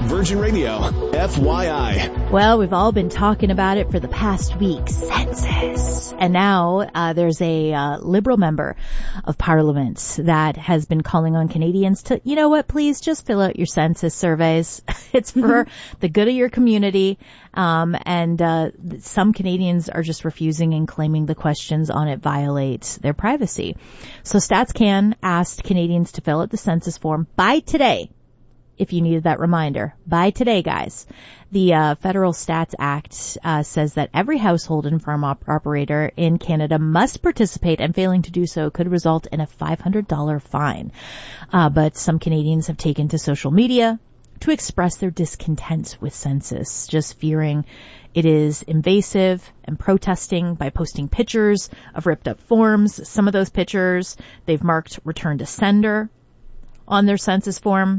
Virgin Radio, FYI. Well, we've all been talking about it for the past week, census. And now there's a Liberal member of Parliament that has been calling on Canadians to, you know what, please just fill out your census surveys. It's for the good of your community. And some Canadians are just refusing and claiming the questions on it violate their privacy. So StatsCan asked Canadians to fill out the census form by today. If you needed that reminder, by today, guys. The Federal Stats Act says that every household and farm operator in Canada must participate, and failing to do so could result in a $500 fine. But some Canadians have taken to social media to express their discontent with census, just fearing it is invasive, and protesting by posting pictures of ripped up forms. Some of those pictures they've marked return to sender on their census form.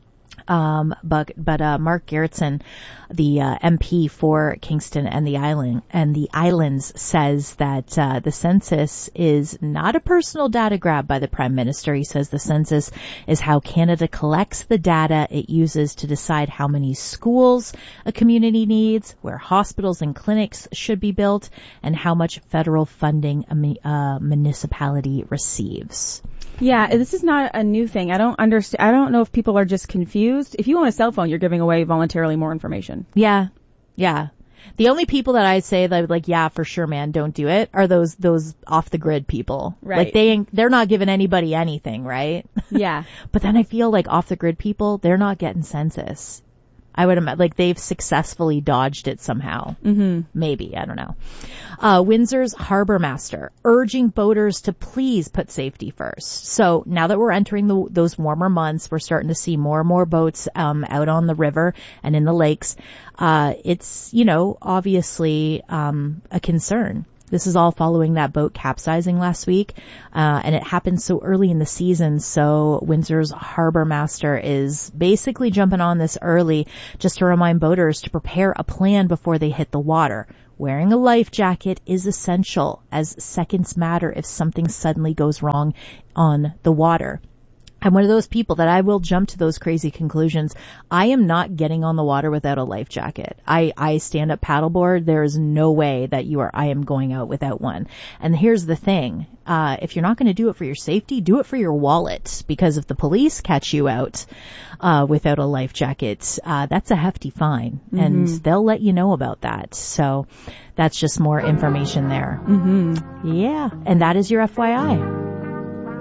But Mark Gerritsen, the MP for Kingston and the Islands, says that the census is not a personal data grab by the Prime Minister. He says the census is how Canada collects the data it uses to decide how many schools a community needs, where hospitals and clinics should be built, and how much federal funding a municipality receives. Yeah, this is not a new thing. I don't understand. I don't know if people are just confused. If you own a cell phone, you're giving away voluntarily more information. Yeah. The only people that I say that like, yeah, for sure, man, don't do it, are those off the grid people. Right. Like they're not giving anybody anything, right? Yeah. But then I feel like off the grid people, they're not getting census. I would imagine, like, they've successfully dodged it somehow. Mm-hmm. Maybe, I don't know. Windsor's harbor master urging boaters to please put safety first. So now that we're entering those warmer months, we're starting to see more and more boats out on the river and in the lakes. It's, obviously a concern. This is all following that boat capsizing last week, and it happened so early in the season. So Windsor's harbor master is basically jumping on this early just to remind boaters to prepare a plan before they hit the water. Wearing a life jacket is essential, as seconds matter if something suddenly goes wrong on the water. I'm one of those people that I will jump to those crazy conclusions. I am not getting on the water without a life jacket. I stand up paddleboard. There is no way that I am going out without one. And here's the thing. If you're not going to do it for your safety, do it for your wallet. Because if the police catch you out, without a life jacket, that's a hefty fine. Mm-hmm. And they'll let you know about that. So that's just more information there. Mm-hmm. Yeah. And that is your FYI.